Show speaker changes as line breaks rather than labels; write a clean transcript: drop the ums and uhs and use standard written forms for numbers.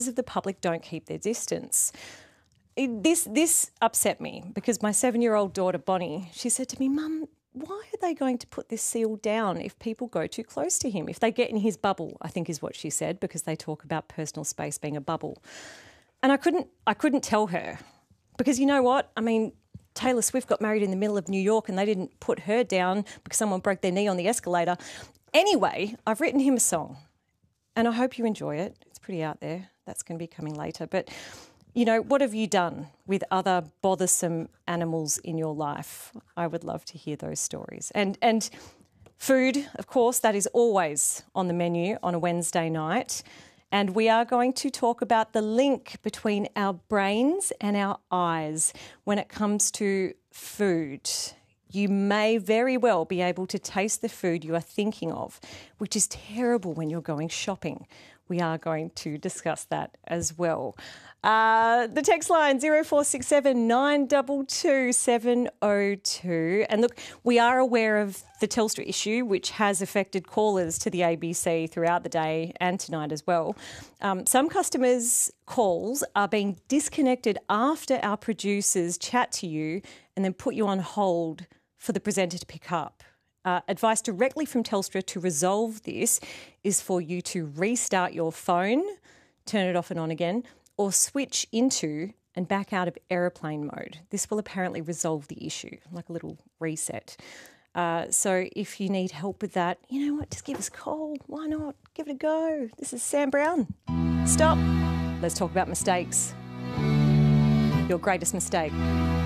of the public don't keep their distance. This upset me because my 7-year-old daughter, Bonnie, she said to me, Mum, why are they going to put this seal down if people go too close to him? If they get in his bubble, I think is what she said, because they talk about personal space being a bubble. And I couldn't tell her because you know what? I mean, Taylor Swift got married in the middle of New York and they didn't put her down because someone broke their knee on the escalator. Anyway, I've written him a song and I hope you enjoy it. It's pretty out there. That's going to be coming later. But, you know, what have you done with other bothersome animals in your life? I would love to hear those stories. And food, of course, that is always on the menu on a Wednesday night. And we are going to talk about the link between our brains and our eyes when it comes to food. You may very well be able to taste the food you are thinking of, which is terrible when you're going shopping. We are going to discuss that as well. The text line 0467 922 702. And look, we are aware of the Telstra issue, which has affected callers to the ABC throughout the day and tonight as well. Some customers' calls are being disconnected after our producers chat to you and then put you on hold for the presenter to pick up. Advice directly from Telstra to resolve this is for you to restart your phone, turn it off and on again, or switch into and back out of aeroplane mode. This will apparently resolve the issue, like a little reset. So if you need help with that, you know what, just give us a call. Why not? Give it a go. This is Sam Brown. Stop. Let's talk about mistakes. Your greatest mistake.